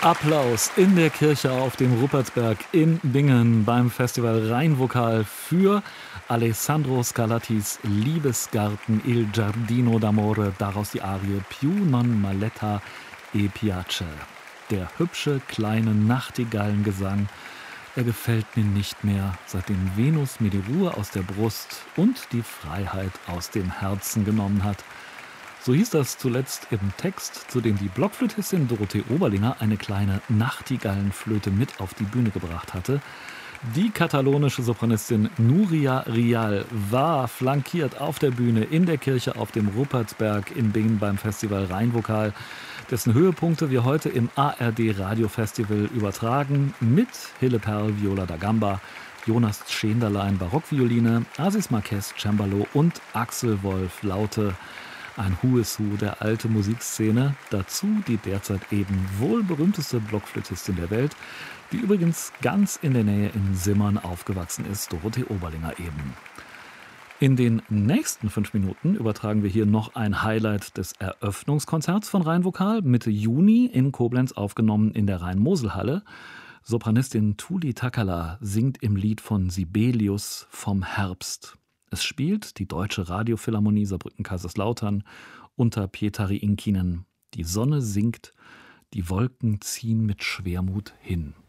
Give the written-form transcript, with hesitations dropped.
Applaus in der Kirche auf dem Rupertsberg in Bingen beim Festival Rheinvokal für Alessandro Scarlattis Liebesgarten Il Giardino d'Amore, daraus die Arie Più non m'alletta e piace. Der hübsche kleine Nachtigallengesang, er gefällt mir nicht mehr, seitdem Venus mir die Ruhe aus der Brust und die Freiheit aus dem Herzen genommen hat. So hieß das zuletzt im Text, zu dem die Blockflötistin Dorothee Oberlinger eine kleine Nachtigallenflöte mit auf die Bühne gebracht hatte. Die katalonische Sopranistin Núria Rial war flankiert auf der Bühne in der Kirche auf dem Rupertsberg in Bingen beim Festival Rheinvokal, dessen Höhepunkte wir heute im ARD Radiofestival übertragen mit Hille Perl Viola da Gamba, Jonas Schenderlein Barockvioline, Asis Marquez Cembalo und Axel Wolf Laute. Ein Who is Who der alten Musikszene, dazu die derzeit eben wohl berühmteste Blockflötistin der Welt, die übrigens ganz in der Nähe in Simmern aufgewachsen ist, Dorothee Oberlinger eben. In den nächsten 5 Minuten übertragen wir hier noch ein Highlight des Eröffnungskonzerts von Rheinvokal, Mitte Juni in Koblenz aufgenommen in der Rhein-Mosel-Halle. Sopranistin Tuli Takala singt im Lied von Sibelius vom Herbst. Es spielt die Deutsche Radiophilharmonie Saarbrücken-Kaiserslautern unter Pietari Inkinen. Die Sonne sinkt, die Wolken ziehen mit Schwermut hin.